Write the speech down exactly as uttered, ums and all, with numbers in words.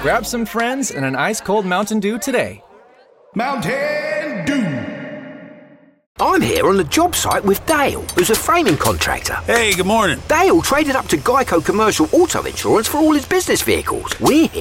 Grab some friends and an ice-cold Mountain Dew today. Mountain Dew. I'm here on the job site with Dale, who's a framing contractor. Hey, good morning. Dale traded up to Geico Commercial Auto Insurance for all his business vehicles. We're here